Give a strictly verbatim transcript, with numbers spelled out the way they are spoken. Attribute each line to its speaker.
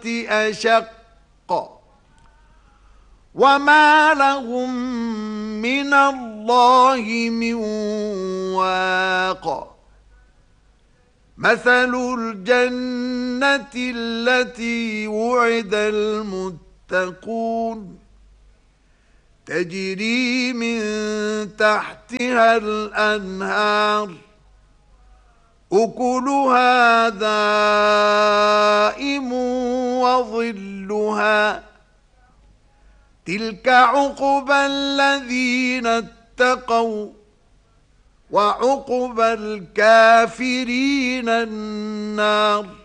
Speaker 1: أشق وما لهم من الله من واق مثل الجنة التي وعد المتقون تجري من تحتها الأنهار أكلها دائم وظلها تلك عقبى الذين اتقوا وعقبى الكافرين النار.